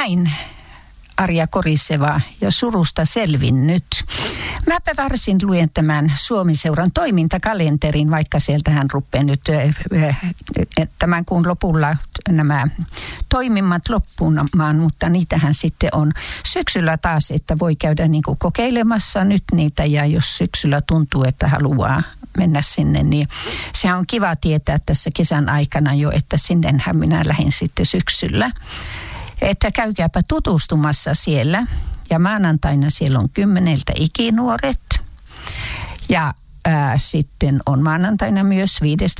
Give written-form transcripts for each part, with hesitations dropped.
Näin Arja Koriseva ja Surusta selvinnyt. Mäpä varsin luen tämän Suomi-seuran toimintakalenterin, vaikka sieltähän rupeaa nyt tämän kuun lopulla nämä toimimmat loppumaan, mutta niitähän sitten on syksyllä taas, että voi käydä niin kuin kokeilemassa nyt niitä, ja jos syksyllä tuntuu, että haluaa mennä sinne, niin se on kiva tietää tässä kesän aikana jo, että sinnehän minä lähdin sitten syksyllä. Että käykääpä tutustumassa siellä, ja maanantaina siellä on 10 ikinuoret, ja sitten on maanantaina myös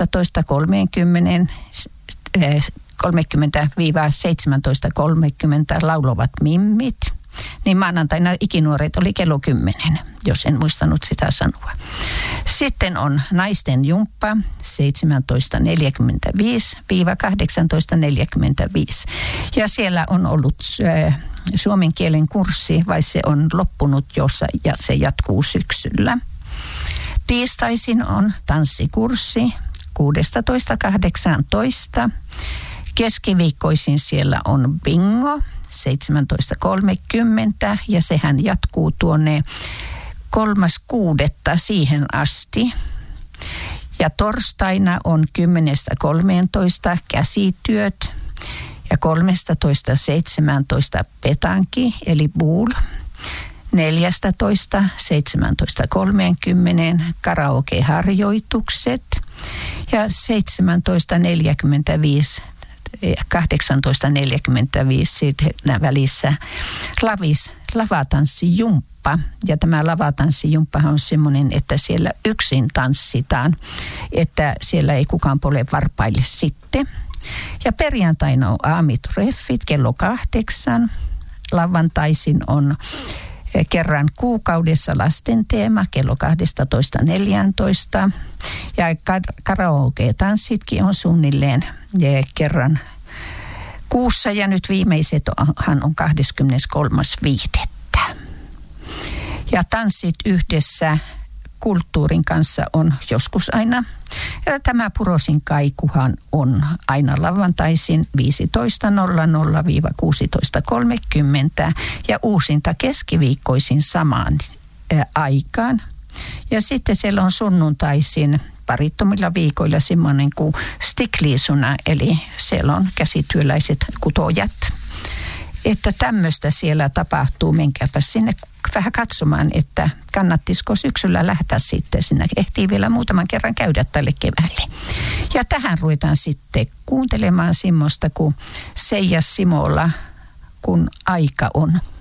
15.30 30-17.30 laulavat mimmit. Niin maanantaina ikinuoret oli kello 10, jos en muistanut sitä sanoa. Sitten on naisten jumppa 17.45-18.45. Ja siellä on ollut suomen kielen kurssi, vai se on loppunut ja se jatkuu syksyllä. Tiistaisin on tanssikurssi 16.18. Keskiviikkoisin siellä on bingo 17.30 ja sehän jatkuu tuonne 3.6. siihen asti. Ja torstaina on 10.13 käsityöt ja 13.17 petanki eli bull. 14.17.30 karaokeharjoitukset ja 17.45 18.45 välissä lavatanssijumppa. Ja tämä lavatanssijumppahan on semmoinen, että siellä yksin tanssitaan, että siellä ei kukaan pole varpaille sitten. Ja perjantaina on aamitreffit kello 8. Lauantaisin on kerran kuukaudessa lasten teema kello 12.14. Ja karaoke-tanssitkin on suunnilleen kerran kuussa, ja nyt viimeisethan on 23.5. Ja tanssit yhdessä kulttuurin kanssa on joskus aina. Ja tämä Purosin kaikuhan on aina lauantaisin 15.00–16.30 ja uusinta keskiviikkoisin samaan aikaan. Ja sitten siellä on sunnuntaisin parittomilla viikoilla semmoinen kuin stikliisuna, eli siellä on käsityöläiset kutojat. Että tämmöistä siellä tapahtuu, menkääpä sinne vähän katsomaan, että kannattisiko syksyllä lähteä sitten sinne. Ehtii vielä muutaman kerran käydä tälle keväälle. Ja tähän ruvetaan sitten kuuntelemaan semmoista kuin Seija Simola, kun aika on.